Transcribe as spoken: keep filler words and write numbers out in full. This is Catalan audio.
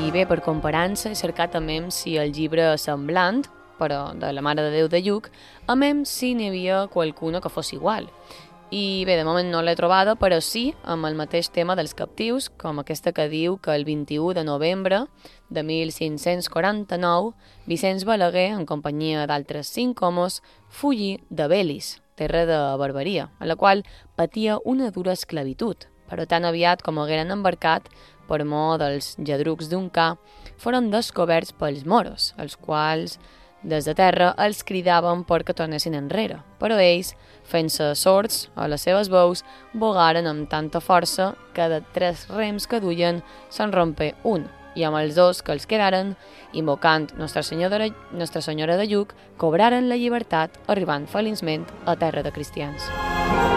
I bé, per comparança, he cercat a mem si el llibre semblant, però de la Mare de Déu de Lluc, a mem si n'hi havia qualcuna que fos igual. I bé, de moment no l'he trobada, però sí amb el mateix tema dels captius, com aquesta que diu que el vint-i-u de novembre de mil cinc-cents quaranta-nou Vicenç Balaguer, en companyia d'altres cinc homes, fugí de Belis, terra de Barbaria, a la qual patia una dura esclavitud, però tan aviat com hagueren embarcat, per mor dels lladrucs d'un ca, foren descoberts pels moros, els quals des de terra els cridaven perquè tornessin enrere, però ells, fent-se sords a les seves veus, bogaren amb tanta força que de tres rems que duien se'n rompé un, i amb els dos que els quedaren, invocant Nostra Senyora de, Nostra Senyora de Lluc, cobraren la llibertat, arribant feliçment a terra de cristians.